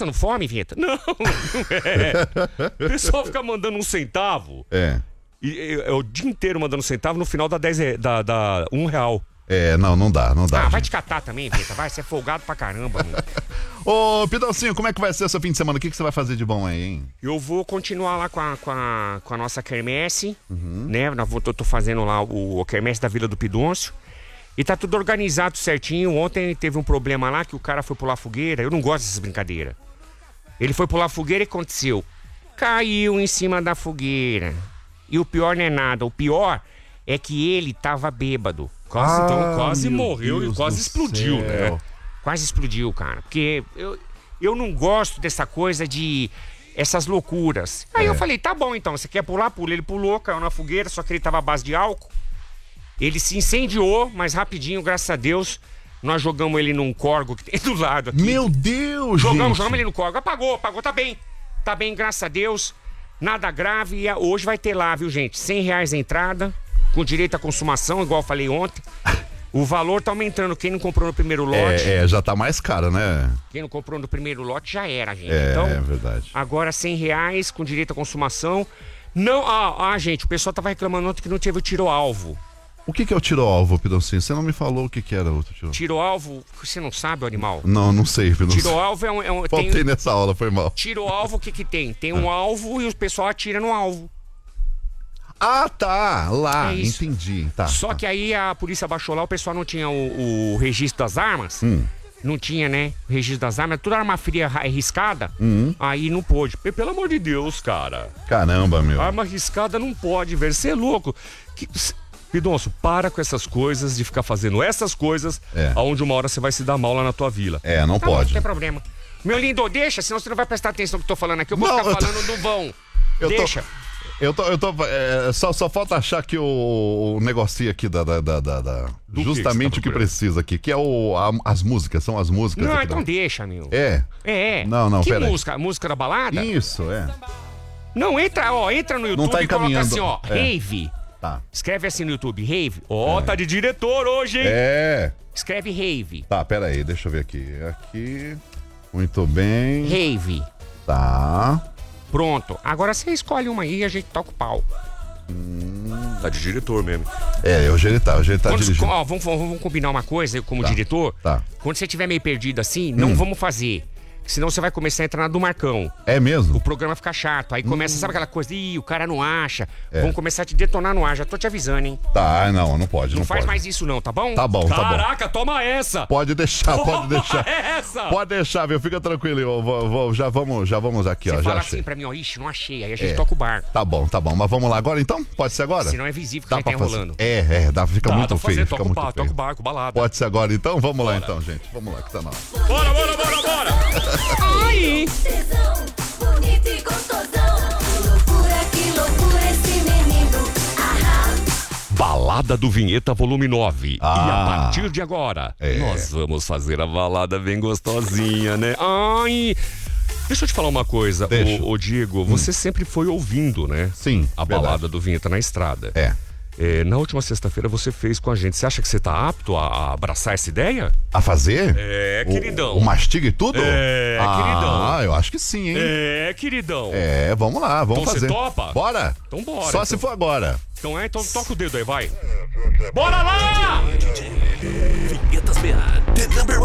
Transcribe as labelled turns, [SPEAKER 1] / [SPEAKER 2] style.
[SPEAKER 1] passando fome, Vinheta? Não, não é. O pessoal fica mandando um centavo. E é o dia inteiro mandando centavo, no final dá dá R$1.
[SPEAKER 2] Não dá.
[SPEAKER 1] Vai te catar também, Vinheta. Vai ser folgado pra caramba, mano.
[SPEAKER 2] Ô, Pidãozinho, como é que vai ser o seu fim de semana? O que você vai fazer de bom aí, hein?
[SPEAKER 1] Eu vou continuar lá com a nossa quermesse, né? Eu tô fazendo lá o quermesse da Vila do Pidoncio. E tá tudo organizado certinho. Ontem teve um problema lá que o cara foi pular fogueira. Eu não gosto dessas brincadeiras. Ele foi pular fogueira e aconteceu? Caiu em cima da fogueira. E o pior não é nada. O pior é que ele tava bêbado. Quase morreu e quase explodiu, né? Quase explodiu, cara. Porque eu não gosto dessa coisa de... essas loucuras. Aí eu falei, tá bom então, você quer pular? Pula. Ele pulou, caiu na fogueira, só que ele tava à base de álcool. Ele se incendiou, mas rapidinho, graças a Deus, nós jogamos ele num corgo que tem do lado aqui.
[SPEAKER 2] Meu Deus,
[SPEAKER 1] jogamos ele no corgo. Apagou, tá bem. Tá bem, graças a Deus. Nada grave. E hoje vai ter lá, viu, gente? R$100 a entrada, com direito à consumação, igual eu falei ontem. O valor tá aumentando. Quem não comprou no primeiro lote...
[SPEAKER 2] já tá mais caro, né?
[SPEAKER 1] Quem não comprou no primeiro lote já era, gente.
[SPEAKER 2] Então, é verdade.
[SPEAKER 1] Agora R$100 com direito à consumação. Não, gente, o pessoal tava reclamando ontem que não teve o tiro-alvo.
[SPEAKER 2] O que é o tiro-alvo, Pidoncinho? Você não me falou o que era o tiro-alvo.
[SPEAKER 1] Tiro-alvo, você não sabe, o animal?
[SPEAKER 2] Não sei, Pidoncinho.
[SPEAKER 1] Tiro-alvo é um...
[SPEAKER 2] Faltei nessa aula, foi mal.
[SPEAKER 1] Tiro-alvo, o que tem? Tem um alvo e o pessoal atira no alvo.
[SPEAKER 2] Ah, tá, lá, entendi. Tá,
[SPEAKER 1] Só que aí a polícia baixou lá, o pessoal não tinha o registro das armas. Não tinha, né? O registro das armas, tudo arma fria riscada. Aí não pôde. Pelo amor de Deus, cara.
[SPEAKER 2] Caramba, meu.
[SPEAKER 1] Arma riscada não pode, velho. Você é louco. Pidoncio, para com essas coisas de ficar fazendo essas coisas aonde uma hora você vai se dar mal lá na tua vila.
[SPEAKER 2] Não pode.
[SPEAKER 1] Não tem problema. Meu lindo, deixa, senão você não vai prestar atenção no que eu tô falando aqui. Eu vou ficar falando do vão. Deixa.
[SPEAKER 2] Só falta achar aqui o negocinho aqui justamente o que precisa aqui, que é as músicas, são as músicas.
[SPEAKER 1] Não, então deixa, meu.
[SPEAKER 2] Não,
[SPEAKER 1] que
[SPEAKER 2] pera
[SPEAKER 1] música? Música da balada?
[SPEAKER 2] Isso,
[SPEAKER 1] Não, entra no YouTube
[SPEAKER 2] tá
[SPEAKER 1] e coloca assim, rave.
[SPEAKER 2] Tá.
[SPEAKER 1] Escreve assim no YouTube, rave. Tá de diretor hoje, hein? Escreve rave.
[SPEAKER 2] Tá, pera aí, deixa eu ver aqui. Muito bem.
[SPEAKER 1] Rave.
[SPEAKER 2] Tá.
[SPEAKER 1] Pronto. Agora você escolhe uma aí e a gente toca o pau. Tá de diretor mesmo.
[SPEAKER 2] Hoje ele tá dirigindo.
[SPEAKER 1] Vamos combinar uma coisa, eu como diretor.
[SPEAKER 2] Tá.
[SPEAKER 1] Quando você estiver meio perdido assim, não vamos fazer. Senão você vai começar a entrar na do Marcão.
[SPEAKER 2] É mesmo?
[SPEAKER 1] O programa fica chato. Aí começa, sabe aquela coisa? O cara não acha. Vão começar a te detonar no ar. Já tô te avisando, hein?
[SPEAKER 2] Tá, não pode.
[SPEAKER 1] Não faz mais isso não, tá bom?
[SPEAKER 2] Tá bom,
[SPEAKER 1] Caraca, toma essa!
[SPEAKER 2] Pode deixar.
[SPEAKER 1] Essa!
[SPEAKER 2] Pode deixar, viu? Fica tranquilo. Já vamos aqui,
[SPEAKER 1] Você
[SPEAKER 2] ó.
[SPEAKER 1] fala
[SPEAKER 2] Já
[SPEAKER 1] assim
[SPEAKER 2] achei.
[SPEAKER 1] pra mim, ó. Ixi, não achei. Aí a gente toca o bar.
[SPEAKER 2] Tá bom. Mas vamos lá agora então? Pode ser agora?
[SPEAKER 1] Senão é visível que a gente tá enrolando.
[SPEAKER 2] Fica muito feio.
[SPEAKER 1] Toca o barco, balada.
[SPEAKER 2] Pode ser agora então? Vamos lá então, gente. Vamos lá, que tá na hora.
[SPEAKER 1] Bora! Ai!
[SPEAKER 3] Tesão, bonito e gostosão. Que loucura esse menino.
[SPEAKER 1] Balada do Vinheta volume 9. E a partir de agora, nós vamos fazer a balada bem gostosinha, né? Ai! Deixa eu te falar uma coisa, ô Diego, você sempre foi ouvindo, né?
[SPEAKER 2] Sim,
[SPEAKER 1] a balada do Vinheta na estrada. Na última sexta-feira você fez com a gente. Você acha que você tá apto a abraçar essa ideia?
[SPEAKER 2] A fazer?
[SPEAKER 1] Queridão.
[SPEAKER 2] O mastiga e tudo?
[SPEAKER 1] Queridão.
[SPEAKER 2] Eu acho que sim, hein?
[SPEAKER 1] Queridão.
[SPEAKER 2] Vamos lá, vamos
[SPEAKER 1] então
[SPEAKER 2] fazer.
[SPEAKER 1] Você topa?
[SPEAKER 2] Bora.
[SPEAKER 1] Então bora.
[SPEAKER 2] Só se for agora.
[SPEAKER 1] Então toca o dedo aí, vai. Bora lá!
[SPEAKER 4] Vinhetas BR, the number